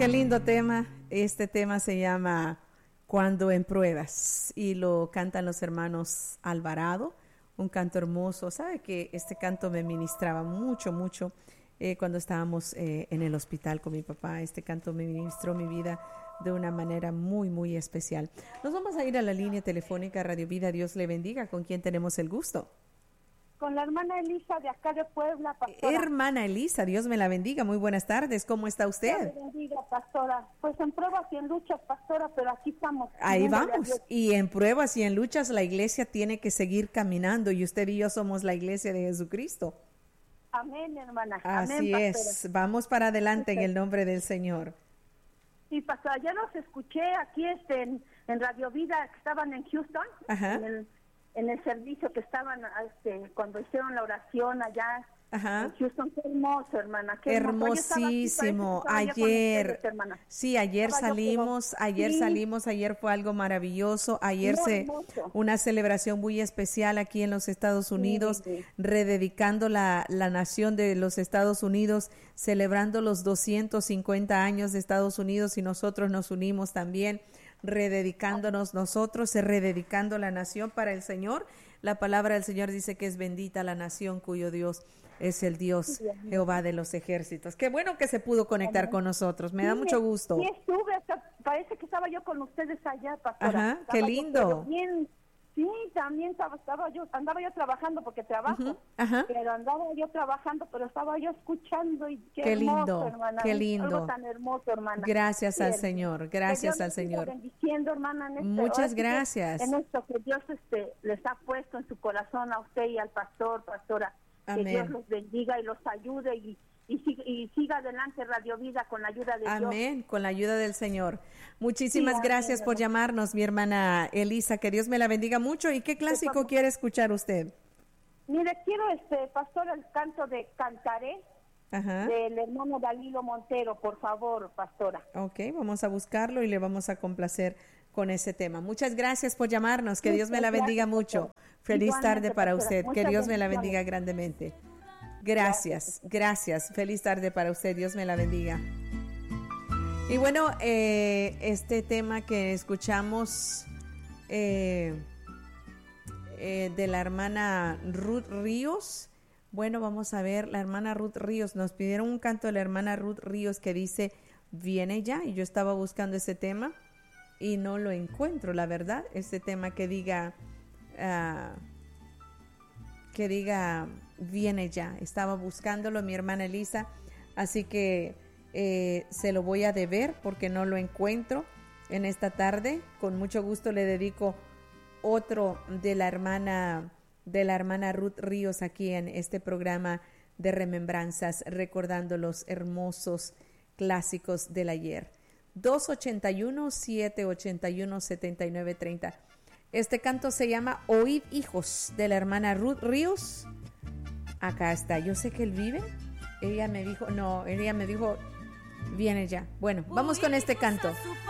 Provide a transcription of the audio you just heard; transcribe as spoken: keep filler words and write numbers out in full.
Qué lindo tema. Este tema se llama Cuando en pruebas y lo cantan los hermanos Alvarado, un canto hermoso. Sabe que este canto me ministraba mucho, mucho eh, cuando estábamos eh, en el hospital con mi papá. Este canto me ministró mi vida de una manera muy, muy especial. Nos vamos a ir a la línea telefónica Radio Vida. Dios le bendiga. ¿Con quién tenemos el gusto? Con la hermana Elisa de acá de Puebla, pastora. Hermana Elisa, Dios me la bendiga. Muy buenas tardes. ¿Cómo está usted? Dios me bendiga, pastora. Pues en pruebas y en luchas, pastora, pero aquí estamos. Ahí vamos. Y en pruebas y en luchas la iglesia tiene que seguir caminando y usted y yo somos la iglesia de Jesucristo. Amén, hermana. Así Amén, es. Vamos para adelante en el nombre del Señor. Sí, pastora, ya los escuché aquí este, en, en Radio Vida, que estaban en Houston. Ajá. En el, en el servicio que estaban este, cuando hicieron la oración allá. Ajá. En Houston, qué hermoso, hermana. Qué Hermosísimo. Aquí, ayer, ustedes, sí, ayer estaba salimos, yo, ayer sí. salimos, ayer fue algo maravilloso. Ayer Muy se hermoso. una celebración muy especial aquí en los Estados Unidos, Sí, sí. rededicando la, la nación de los Estados Unidos, celebrando los doscientos cincuenta años de Estados Unidos y nosotros nos unimos también, rededicándonos nosotros, rededicando la nación para el Señor. La palabra del Señor dice que es bendita la nación cuyo Dios es el Dios Jehová de los ejércitos. Qué bueno que se pudo conectar con nosotros. Me da Sí, mucho gusto. Sí, estuve, hasta, parece que estaba yo con ustedes allá, pastora. Ajá, qué Estaba lindo. Yo, bien, sí, también estaba, estaba yo, andaba yo trabajando porque trabajo, Uh-huh. Ajá. pero andaba yo trabajando, pero estaba yo escuchando y qué, Qué hermoso, lindo, hermana. qué lindo. Algo tan hermoso, hermana. Gracias Sí, al hermana. Señor, gracias Que al Dios les siga Señor. bendiciendo, hermana, en este, Muchas ahora sí que gracias. En esto que Dios este, les ha puesto en su corazón a usted y al pastor, pastora. Amén. Que Dios los bendiga y los ayude y, y, siga, y siga adelante Radio Vida con la ayuda de Dios. Amén, con la ayuda del Señor. Muchísimas Sí, gracias amén, por hermana. llamarnos, mi hermana Elisa. Que Dios me la bendiga mucho. ¿Y qué clásico favor. quiere escuchar usted? Mire, quiero, este pastor, el canto de Cantaré Ajá. del hermano Dalilo Montero, por favor, pastora. Ok, vamos a buscarlo y le vamos a complacer con ese tema. Muchas gracias por llamarnos. Que Dios me la bendiga mucho. Feliz Igualmente, tarde para pastora. usted. Que Muchas Dios me la bendiciones. bendiga grandemente. Gracias, gracias. Feliz tarde para usted. Dios me la bendiga. Y bueno, eh, este tema que escuchamos eh, eh, de la hermana Ruth Ríos. Bueno, vamos a ver, la hermana Ruth Ríos. Nos pidieron un canto de la hermana Ruth Ríos que dice, viene ya. Y yo estaba buscando ese tema y no lo encuentro, la verdad. Ese tema que diga... Uh, que diga viene ya. Estaba buscándolo mi hermana Elisa, así que eh, se lo voy a deber porque no lo encuentro en esta tarde. Con mucho gusto le dedico otro de la hermana de la hermana Ruth Ríos aquí en este programa de remembranzas, recordando los hermosos clásicos del ayer. dos ochenta y uno, siete ochenta y uno, setenta y nueve treinta. Este canto se llama Oíd Hijos, de la hermana Ruth Ríos. Acá está. Yo sé que él vive. Ella me dijo, no, ella me dijo, viene ya. Bueno, vamos con este canto.